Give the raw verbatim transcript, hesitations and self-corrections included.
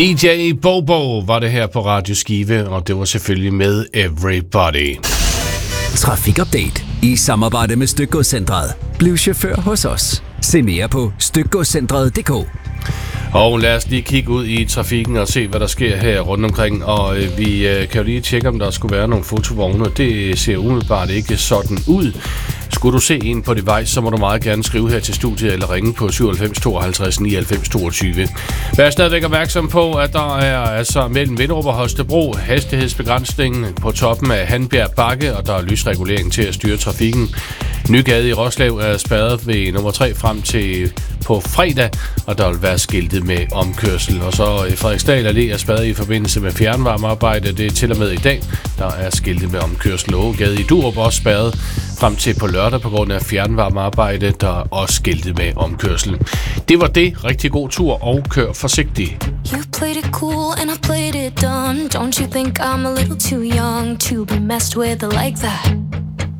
D J Bobo var det her på Radio Skive, og det var selvfølgelig med Everybody. Trafikupdate i samarbejde med Stykgodscentret. Bliv chauffør hos os. Se mere på stykgodscentret punktum d k. Og lad os lige kigge ud i trafikken og se, hvad der sker her rundt omkring. Og øh, vi øh, kan jo lige tjekke, om der skulle være nogle fotovogne. Det ser umiddelbart ikke sådan ud. Skulle du se en på device, så må du meget gerne skrive her til studiet eller ringe på syvoghalvfems tooghalvtreds nioghalvfems toogtyve. Vær stadigvæk opmærksom på, at der er altså mellem Vinderup og Holstebro hastighedsbegrænsning på toppen af Hanbjerg Bakke, og der er lysregulering til at styre trafikken. Nygade i Roslev er spærret ved nummer tre frem til på fredag, og der vil være skiltet med omkørsel. Og så Frederiksdal Allé er spærret i forbindelse med fjernvarmearbejde. Det er til og med i dag, der er skiltet med omkørsel. Ågade i Durup også spærret frem til på lørdag på grund af fjernvarmearbejde, der er også skiltet med omkørsel. Det var det. Rigtig god tur, og kør forsigtigt. You played it cool and I played it dumb. Don't you think I'm a little too young to be messed with like that?